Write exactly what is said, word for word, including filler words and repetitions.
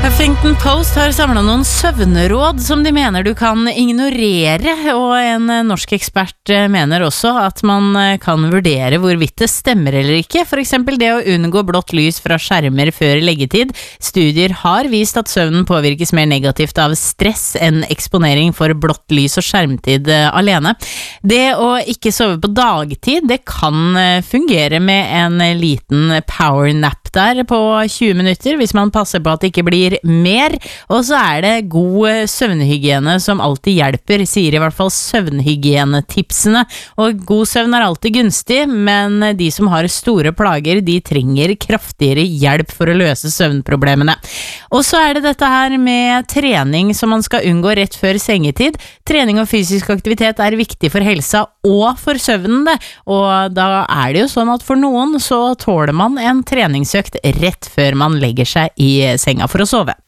Huffington Post har samlet noen søvnråd som de mener du kan ignorere, og en norsk ekspert mener også at man kan vurdere hvorvidt det stemmer eller ikke, for eksempel det å unngå blått lys fra skjermer før leggetid. Studier har vist at søvnen påvirkes mer negativt av stress enn eksponering for blått lys og skjermtid alene. Det å ikke sove på dagtid, det kan fungere med en liten powernap der på tjue minutter, hvis man passer på at det ikke blir mer, og så er det god søvnhygiene som alltid hjelper, sier i hvert fall søvnhygienetipsene, og god søvn er alltid gunstig, men de som har store plager, de trenger kraftigere hjelp for å løse søvnproblemene. Og så er det dette her med trening som man skal unngå rett før sengetid. Trening og fysisk aktivitet er viktig for helsa og for søvnen det, og da er det jo sånn at for noen så tåler man en treningsøkt rett før man legger seg i senga for å sove.